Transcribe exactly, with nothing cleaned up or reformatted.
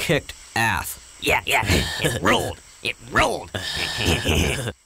kicked ass. Yeah, yeah, it, it rolled. It rolled.